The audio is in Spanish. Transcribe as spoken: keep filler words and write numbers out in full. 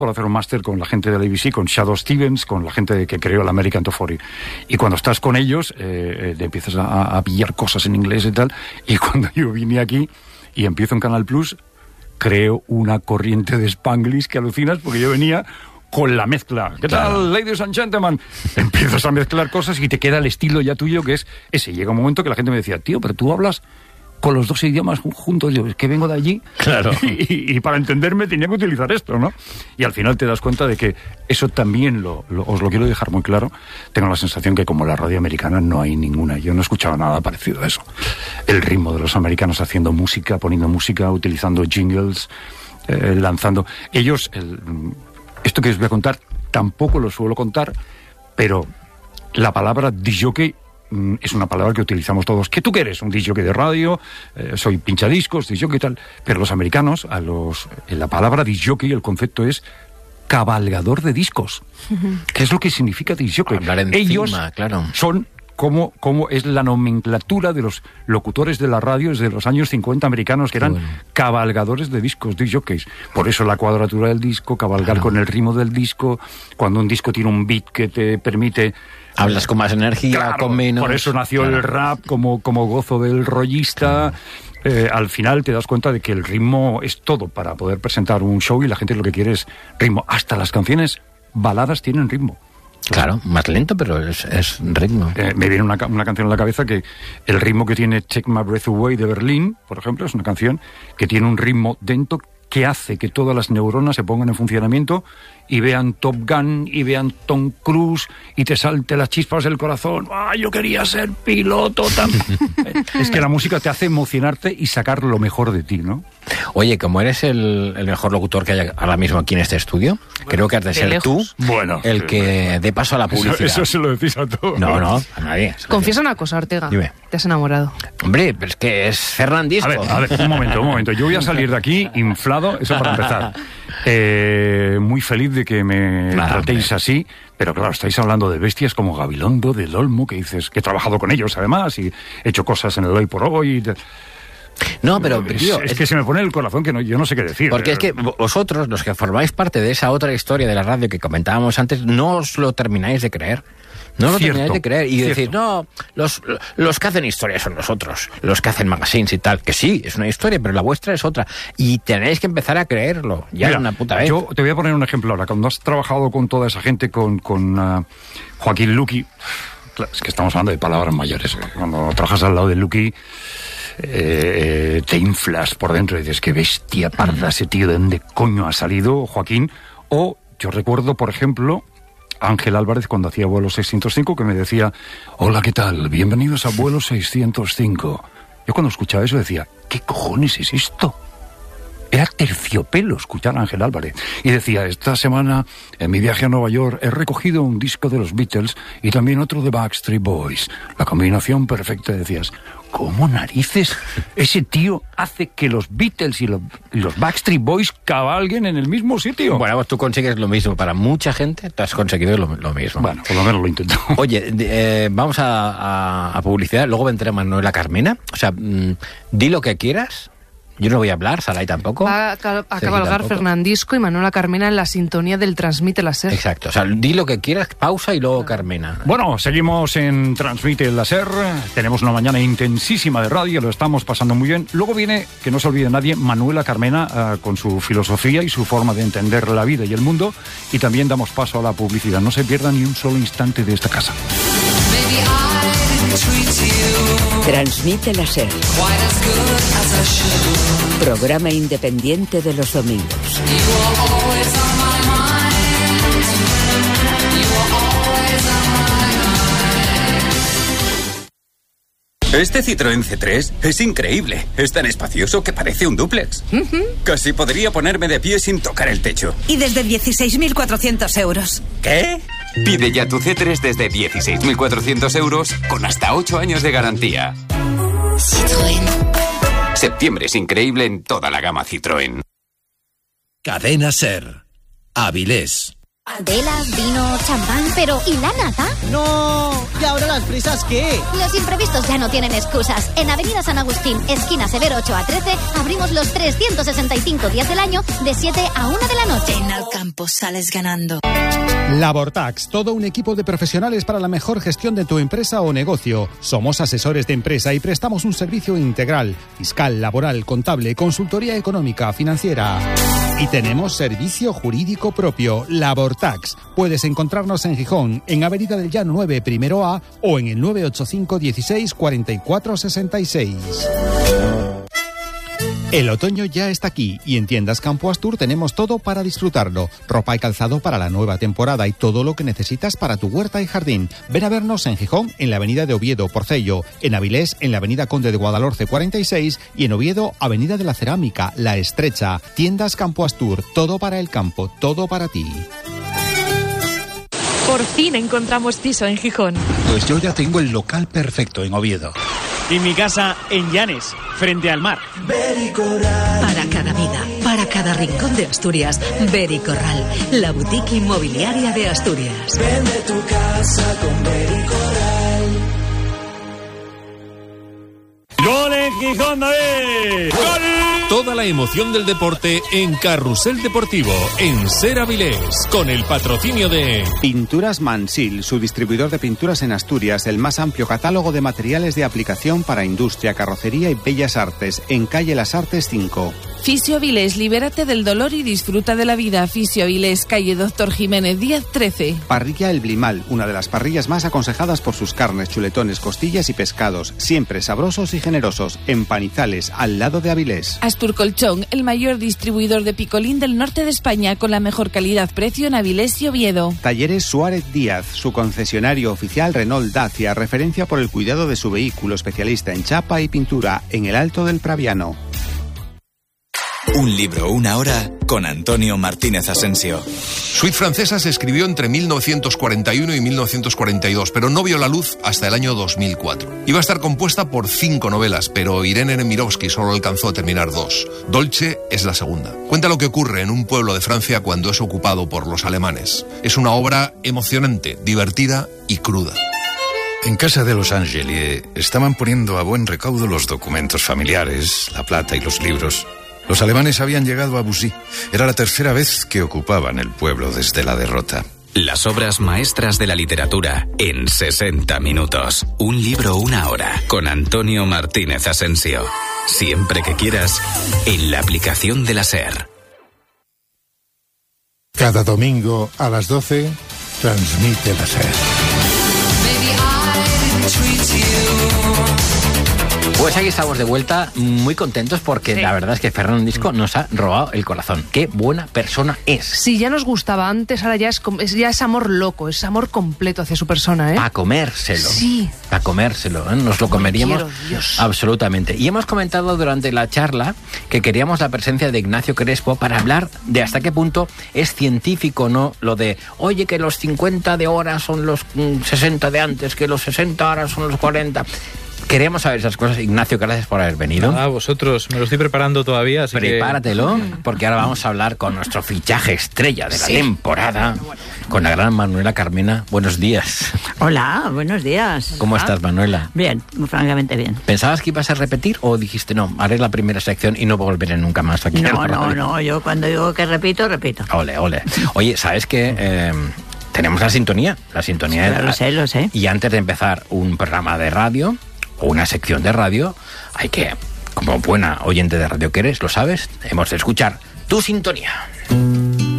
por hacer un máster con la gente de la A B C, con Shadow Stevens, con la gente que creó el American Top cuarenta. Y cuando estás con ellos, eh, te empiezas a, a pillar cosas en inglés y tal. Y cuando yo vine aquí y empiezo en Canal Plus, creo una corriente de Spanglish que alucinas, porque yo venía con la mezcla. ¿Qué Claro. tal, ladies and gentlemen? Empiezas a mezclar cosas y te queda el estilo ya tuyo, que es ese. Llega un momento que la gente me decía, tío, pero tú hablas con los dos idiomas juntos. Yo, es que vengo de allí. Claro. Y, y para entenderme tenía que utilizar esto, ¿no? Y al final te das cuenta de que eso también lo, lo, os lo quiero dejar muy claro. Tengo la sensación que como la radio americana no hay ninguna. Yo no he escuchado nada parecido a eso. El ritmo de los americanos haciendo música, poniendo música, utilizando jingles, eh, lanzando. Ellos, el, esto que os voy a contar, tampoco lo suelo contar, pero la palabra disjockey es una palabra que utilizamos todos. ¿Qué tú qué eres? Un disjockey de radio, eh, soy pinchadiscos, disjockey y tal. Pero los americanos, a los, en la palabra disjockey, el concepto es cabalgador de discos. ¿Qué es lo que significa disjockey? Hablar encima, Ellos claro. son como, como es la nomenclatura de los locutores de la radio desde los años cincuenta americanos, que eran bueno. cabalgadores de discos, disjockeys. Por eso la cuadratura del disco, cabalgar Claro. con el ritmo del disco, cuando un disco tiene un beat que te permite... Hablas con más energía, Claro, con menos. por eso nació Claro. el rap como, como gozo del rollista. Eh, al final te das cuenta de que el ritmo es todo para poder presentar un show y la gente lo que quiere es ritmo. Hasta las canciones baladas tienen ritmo. Claro, más lento, pero es, es ritmo. Eh, me viene una, ca- una canción en la cabeza que el ritmo que tiene Take My Breath Away de Berlín, por ejemplo, es una canción que tiene un ritmo lento que hace que todas las neuronas se pongan en funcionamiento y vean Top Gun y vean Tom Cruise y te salte las chispas del corazón. ¡Ah, yo quería ser piloto! Tan... es que la música te hace emocionarte y sacar lo mejor de ti, ¿no? Oye, como eres el, el mejor locutor que hay ahora mismo aquí en este estudio, creo que has de de ser lejos. tú Bueno, el sí, que dé paso a la publicidad. Eso, eso se lo decís a todos. No, no, a nadie. Confiesa una cosa, Ortega. Dime. Te has enamorado. Hombre, pero es que es Fernandisco. A ver, a ver, un momento, un momento. Yo voy a salir de aquí inflado, eso para empezar. Eh, muy feliz de que me Nada, tratéis hombre. así, pero claro, estáis hablando de bestias como Gabilondo, del Olmo, que dices que he trabajado con ellos además y he hecho cosas en el Hoy por Hoy. y tal. No, pero, es, tío, es es- que se me pone el corazón que no, yo no sé qué decir. Porque es que vosotros, los que formáis parte de esa otra historia de la radio que comentábamos antes, no os lo termináis de creer. No os lo Cierto, termináis de creer. Y cierto. decir, no, los, los que hacen historias son nosotros, los que hacen magazines y tal. Que sí, es una historia, pero la vuestra es otra. Y tenéis que empezar a creerlo. Ya Mira, de una puta vez. yo te voy a poner un ejemplo ahora. Cuando has trabajado con toda esa gente, con, con uh, Joaquín Luqui, claro, es que estamos hablando de palabras mayores. ¿eh? Cuando trabajas al lado de Luqui, eh, te inflas por dentro y dices, qué bestia parda ese tío, ¿de dónde coño ha salido Joaquín? O yo recuerdo, por ejemplo, Ángel Álvarez cuando hacía Vuelo seiscientos cinco, que me decía, hola, ¿qué tal? Bienvenidos a Vuelo seiscientos cinco. Yo cuando escuchaba eso decía, ¿qué cojones es esto? Era terciopelo escuchar a Ángel Álvarez. Y decía, esta semana en mi viaje a Nueva York he recogido un disco de los Beatles y también otro de Backstreet Boys. La combinación perfecta. Decías, ¿cómo narices ese tío hace que los Beatles y los, y los Backstreet Boys cabalguen en el mismo sitio? Bueno, pues tú consigues lo mismo. Para mucha gente te has conseguido lo, lo mismo. Bueno, por lo menos lo intento. Oye, de- eh, vamos a, a, a publicidad. Luego vendrá Manuela Carmena. O sea, mm, di lo que quieras. Yo no voy a hablar, Saray tampoco. Va a, cal- a Sergi cabalgar tampoco. Fernandisco y Manuela Carmena en la sintonía del Transmite la Ser. Exacto. O sea, di lo que quieras, pausa y luego Carmena. Bueno, seguimos en Transmite el Láser. Tenemos una mañana intensísima de radio, lo estamos pasando muy bien. Luego viene, que no se olvide nadie, Manuela Carmena, uh, con su filosofía y su forma de entender la vida y el mundo. Y también damos paso a la publicidad. No se pierda ni un solo instante de esta casa. Transmite la Ser. Programa independiente de los domingos. Este Citroën C tres es increíble. Es tan espacioso que parece un dúplex. Casi podría ponerme de pie sin tocar el techo. Y desde dieciséis mil cuatrocientos euros. ¿Qué? Pide ya tu C tres desde dieciséis mil cuatrocientos euros con hasta ocho años de garantía. Citroën. Septiembre es increíble en toda la gama Citroën. Cadena Ser. Avilés. Velas, vino, champán, pero ¿y la nata? ¡No! ¿Y ahora las prisas qué? Los imprevistos ya no tienen excusas. En Avenida San Agustín, esquina Severo ocho a trece, abrimos los trescientos sesenta y cinco días del año de siete a una de la noche. En Alcampo sales ganando. Labortax, todo un equipo de profesionales para la mejor gestión de tu empresa o negocio. Somos asesores de empresa y prestamos un servicio integral, fiscal, laboral, contable, consultoría económica, financiera. Y tenemos servicio jurídico propio, Labortax. Puedes encontrarnos en Gijón, en Avenida del Llano nueve, primero A, o en el nueve ocho cinco dieciséis cuarenta y cuatro sesenta y seis. El otoño ya está aquí y en Tiendas Campo Astur tenemos todo para disfrutarlo. Ropa y calzado para la nueva temporada y todo lo que necesitas para tu huerta y jardín. Ven a vernos en Gijón, en la avenida de Oviedo, Porcello, en Avilés, en la avenida Conde de Guadalhorce cuarenta y seis y en Oviedo, avenida de la Cerámica, La Estrecha. Tiendas Campo Astur, todo para el campo, todo para ti. Por fin encontramos piso en Gijón. Pues yo ya tengo el local perfecto en Oviedo. Y mi casa en Llanes, frente al mar. Para cada vida, para cada rincón de Asturias, Bericorral, la boutique inmobiliaria de Asturias. Vende tu casa con Bericorral. ¡Gol en Gijón, David! ¡Gol! Toda la emoción del deporte en Carrusel Deportivo, en Ser Avilés, con el patrocinio de Pinturas Mansil, su distribuidor de pinturas en Asturias, el más amplio catálogo de materiales de aplicación para industria, carrocería y bellas artes, en calle Las Artes cinco. Fisio Avilés, libérate del dolor y disfruta de la vida. Fisio Avilés, calle Doctor Jiménez Díaz trece. Parrilla El Blimal, una de las parrillas más aconsejadas por sus carnes, chuletones, costillas y pescados, siempre sabrosos y generosos, en Panizales, al lado de Avilés. Astur Colchón, el mayor distribuidor de picolín del norte de España, con la mejor calidad-precio en Avilés y Oviedo. Talleres Suárez Díaz, su concesionario oficial Renault Dacia, referencia por el cuidado de su vehículo, especialista en chapa y pintura, en el Alto del Praviano. Un libro, una hora, con Antonio Martínez Asensio. Suite Francesa se escribió entre mil novecientos cuarenta y uno y mil novecientos cuarenta y dos, pero no vio la luz hasta el año dos mil cuatro. Iba a estar compuesta por cinco novelas, pero Irene Nemirovsky solo alcanzó a terminar dos. Dolce es la segunda. Cuenta lo que ocurre en un pueblo de Francia cuando es ocupado por los alemanes. Es una obra emocionante, divertida y cruda. En casa de los Angeli estaban poniendo a buen recaudo los documentos familiares, la plata y los libros. Los alemanes habían llegado a Bussy. Era la tercera vez que ocupaban el pueblo desde la derrota. Las obras maestras de la literatura en sesenta minutos. Un libro, una hora, con Antonio Martínez Asensio. Siempre que quieras, en la aplicación de la SER. Cada domingo a las doce, transmite la SER. Pues aquí estamos de vuelta, muy contentos porque sí. La verdad es que Fernando Disco nos ha robado el corazón. Qué buena persona es. Sí, ya nos gustaba antes, ahora ya es, ya es amor loco, es amor completo hacia su persona, ¿eh? Para comérselo. Sí. Para comérselo, ¿eh? Nos lo comeríamos quiero, absolutamente. Y hemos comentado durante la charla que queríamos la presencia de Ignacio Crespo para hablar de hasta qué punto es científico, ¿no? Lo de, oye, que los cincuenta de ahora son los sesenta de antes, que los sesenta ahora son los cuarenta... Queríamos saber esas cosas. Ignacio, gracias por haber venido. A vosotros, me lo estoy preparando todavía, así Prepáratelo, que... porque ahora vamos a hablar con nuestro fichaje estrella de la sí. temporada, con la gran Manuela Carmena. Buenos días. Hola, buenos días. ¿Cómo estás, Manuela? Bien, muy francamente bien. ¿Pensabas que ibas a repetir o dijiste, no, haré la primera sección y no volveré nunca más aquí? No, no, no, yo cuando digo que repito, repito. Ole, ole. Oye, ¿sabes qué? Eh, tenemos la sintonía, la sintonía sí, de... Lo sé, lo sé. Y antes de empezar un programa de radio... o una sección de radio, hay que, como buena oyente de radio que eres, lo sabes, hemos de escuchar tu sintonía.